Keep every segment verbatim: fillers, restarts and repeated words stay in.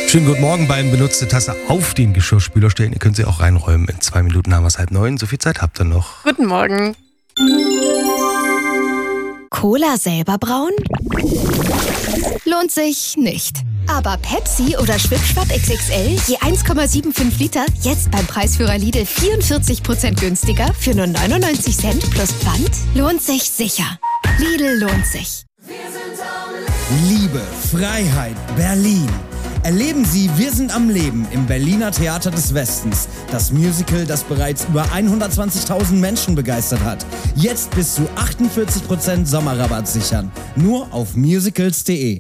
Schönen guten Morgen. Beim benutzte Tasse auf den Geschirrspüler stellen. Ihr könnt sie auch reinräumen. In zwei Minuten haben wir es halb neun. So viel Zeit habt ihr noch. Guten Morgen. Cola selber brauen? Lohnt sich nicht. Aber Pepsi oder Schwipschwapp X X L je eins Komma fünfundsiebzig Liter jetzt beim Preisführer Lidl vierundvierzig Prozent günstiger für nur neunundneunzig Cent plus Pfand? Lohnt sich sicher. Lidl lohnt sich. Liebe, Freiheit, Berlin. Erleben Sie Wir sind am Leben im Berliner Theater des Westens. Das Musical, das bereits über hundertzwanzigtausend Menschen begeistert hat. Jetzt bis zu achtundvierzig Prozent Sommerrabatt sichern. Nur auf musicals punkt de.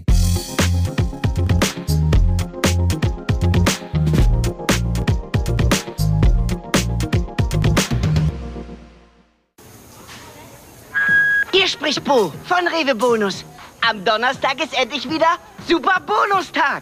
Hier spricht Bo von Rewe Bonus. Am Donnerstag ist endlich wieder Super Bonustag.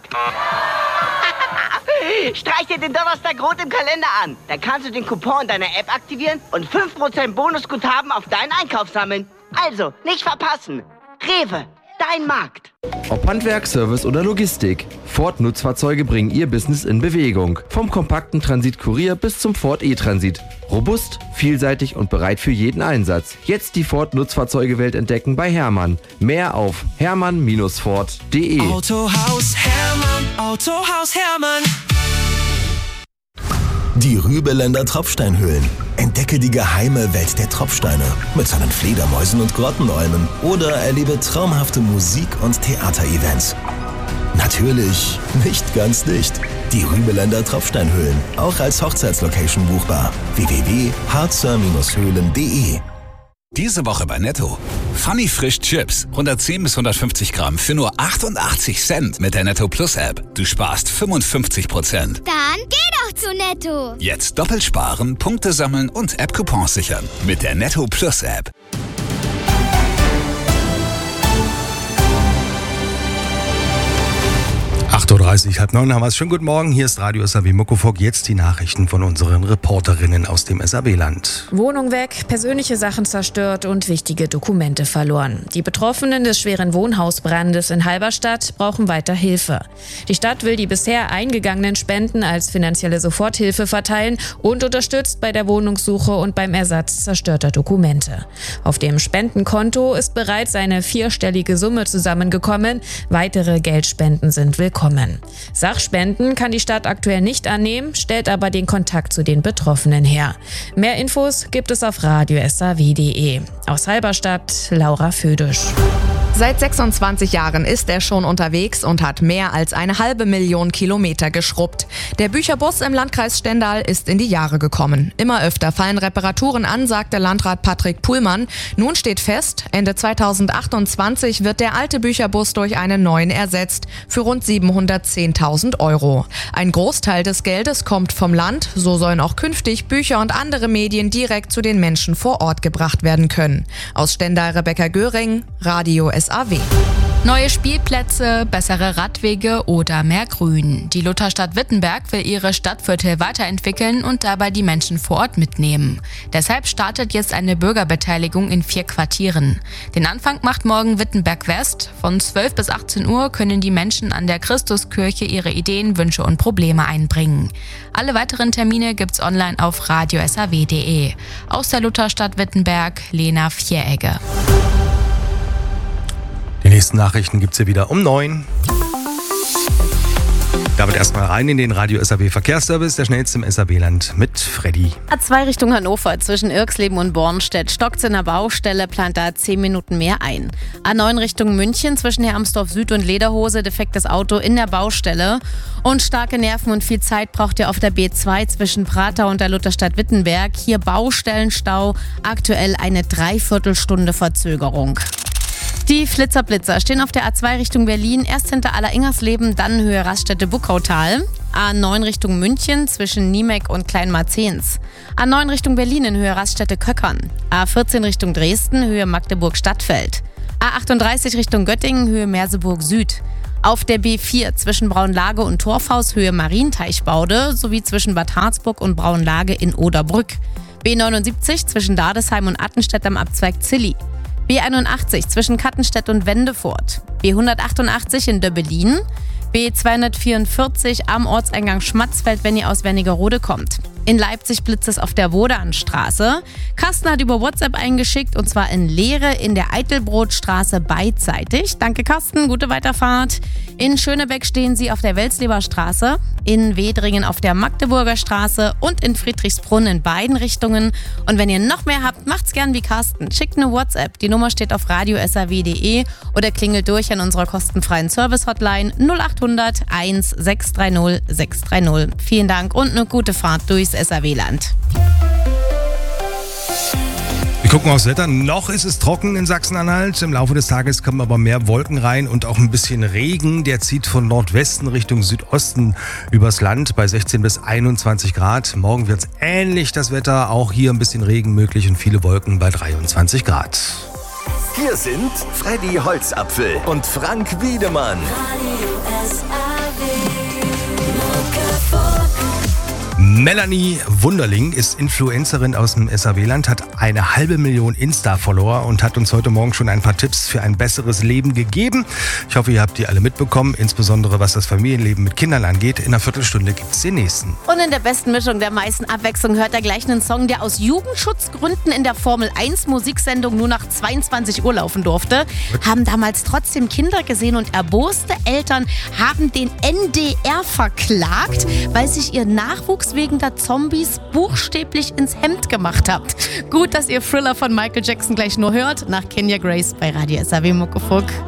Streich dir den Donnerstag rot im Kalender an. Dann kannst du den Coupon in deiner App aktivieren und fünf Prozent Bonusguthaben auf deinen Einkauf sammeln. Also, nicht verpassen. Rewe, dein Markt. Ob Handwerk, Service oder Logistik, Ford Nutzfahrzeuge bringen ihr Business in Bewegung. Vom kompakten Transit Kurier bis zum Ford E-Transit. Robust, vielseitig und bereit für jeden Einsatz. Jetzt die Ford Nutzfahrzeugewelt entdecken bei Hermann. Mehr auf hermann Bindestrich ford punkt de. Autohaus Hermann, Autohaus Hermann. Die Rübeländer Tropfsteinhöhlen. Entdecke die geheime Welt der Tropfsteine mit seinen Fledermäusen und Grottenolmen oder erlebe traumhafte Musik- und Theaterevents. Natürlich nicht ganz dicht. Die Rübeländer Tropfsteinhöhlen, auch als Hochzeitslocation buchbar. w w w punkt harzer Höhlen punkt de. Diese Woche bei Netto. Funny Frisch Chips. hundertzehn bis hundertfünfzig Gramm für nur achtundachtzig Cent mit der Netto Plus App. Du sparst fünfundfünfzig Prozent. Dann geh doch zu Netto. Jetzt doppelt sparen, Punkte sammeln und App-Coupons sichern. Mit der Netto Plus App. acht Uhr dreißig, halb neun haben wir es. Schönen guten Morgen, hier ist Radio S A W Muckefuck. Jetzt die Nachrichten von unseren Reporterinnen aus dem S A W-Land. Wohnung weg, persönliche Sachen zerstört und wichtige Dokumente verloren. Die Betroffenen des schweren Wohnhausbrandes in Halberstadt brauchen weiter Hilfe. Die Stadt will die bisher eingegangenen Spenden als finanzielle Soforthilfe verteilen und unterstützt bei der Wohnungssuche und beim Ersatz zerstörter Dokumente. Auf dem Spendenkonto ist bereits eine vierstellige Summe zusammengekommen. Weitere Geldspenden sind willkommen. Sachspenden kann die Stadt aktuell nicht annehmen, stellt aber den Kontakt zu den Betroffenen her. Mehr Infos gibt es auf radio s a w punkt de. Aus Halberstadt, Laura Födisch. Seit sechsundzwanzig Jahren ist er schon unterwegs und hat mehr als eine halbe Million Kilometer geschrubbt. Der Bücherbus im Landkreis Stendal ist in die Jahre gekommen. Immer öfter fallen Reparaturen an, sagte Landrat Patrick Puhlmann. Nun steht fest, Ende zweitausendachtundzwanzig wird der alte Bücherbus durch einen neuen ersetzt für rund siebenhundertzehntausend Euro. Ein Großteil des Geldes kommt vom Land, so sollen auch künftig Bücher und andere Medien direkt zu den Menschen vor Ort gebracht werden können. Aus Stendal Rebecca Göring, Radio S A W. Neue Spielplätze, bessere Radwege oder mehr Grün. Die Lutherstadt Wittenberg will ihre Stadtviertel weiterentwickeln und dabei die Menschen vor Ort mitnehmen. Deshalb startet jetzt eine Bürgerbeteiligung in vier Quartieren. Den Anfang macht morgen Wittenberg West. Von zwölf bis achtzehn Uhr können die Menschen an der Christuskirche ihre Ideen, Wünsche und Probleme einbringen. Alle weiteren Termine gibt's online auf radio s a w punkt de. Aus der Lutherstadt Wittenberg, Lena Vieregge. Die nächsten Nachrichten gibt's hier wieder um neun. Damit erstmal rein in den Radio S A W Verkehrsservice, der schnellste im S A W-Land mit Freddy. A zwei Richtung Hannover zwischen Irxleben und Bornstedt. Stockt's in der Baustelle, plant da zehn Minuten mehr ein. A neun Richtung München zwischen Hermsdorf Süd und Lederhose, defektes Auto in der Baustelle. Und starke Nerven und viel Zeit braucht ihr auf der B zwei zwischen Pratau und der Lutherstadt Wittenberg. Hier Baustellenstau, aktuell eine Dreiviertelstunde Verzögerung. Die Flitzerblitzer stehen auf der A zwei Richtung Berlin, erst hinter Aller-Ingersleben, dann Höhe Raststätte Buckautal. A neun Richtung München zwischen Niemek und Kleinmarzens. A neun Richtung Berlin in Höhe Raststätte Köckern. A vierzehn Richtung Dresden, Höhe Magdeburg-Stadtfeld. A achtunddreißig Richtung Göttingen, Höhe Merseburg Süd. Auf der B vier zwischen Braunlage und Torfhaus, Höhe Marienteichbaude, sowie zwischen Bad Harzburg und Braunlage in Oderbrück. B neunundsiebzig zwischen Dardesheim und Attenstedt am Abzweig Zilli. B einundachtzig zwischen Kattenstedt und Wendefurt, B hundertachtundachtzig in Döbbelin, B zweihundertvierundvierzig am Ortseingang Schmatzfeld, wenn ihr aus Wernigerode kommt. In Leipzig blitzt es auf der Wodanstraße. Carsten hat über WhatsApp eingeschickt und zwar in Leere in der Eitelbrotstraße beidseitig. Danke Carsten, gute Weiterfahrt. In Schönebeck stehen sie auf der Welzleber Straße, in Wedringen auf der Magdeburger Straße und in Friedrichsbrunn in beiden Richtungen. Und wenn ihr noch mehr habt, macht's gern wie Carsten. Schickt eine WhatsApp. Die Nummer steht auf radio s r w punkt d e oder klingelt durch an unserer kostenfreien Service-Hotline null acht hundert eins sechs drei null sechs drei null. Vielen Dank und eine gute Fahrt durchs S R W-Land. Wir gucken aufs Wetter. Noch ist es trocken in Sachsen-Anhalt. Im Laufe des Tages kommen aber mehr Wolken rein und auch ein bisschen Regen. Der zieht von Nordwesten Richtung Südosten übers Land bei sechzehn bis einundzwanzig Grad. Morgen wird es ähnlich das Wetter. Auch hier ein bisschen Regen möglich und viele Wolken bei dreiundzwanzig Grad. Hier sind Freddy Holzapfel und Frank Wiedemann. Melanie Wunderling ist Influencerin aus dem S R W-Land, hat eine halbe Million Insta-Follower und hat uns heute Morgen schon ein paar Tipps für ein besseres Leben gegeben. Ich hoffe, ihr habt die alle mitbekommen, insbesondere was das Familienleben mit Kindern angeht. In einer Viertelstunde gibt es den nächsten. Und in der besten Mischung der meisten Abwechslung hört er gleich einen Song, der aus Jugendschutzgründen in der Formel eins Musiksendung nur nach zweiundzwanzig Uhr laufen durfte. Haben damals trotzdem Kinder gesehen und erboste Eltern haben den N D R verklagt, weil sich ihr Nachwuchs wegen der Zombies buchstäblich ins Hemd gemacht habt. Gut, dass ihr Thriller von Michael Jackson gleich nur hört. Nach Kenya Grace bei Radio S R W Muckefuck.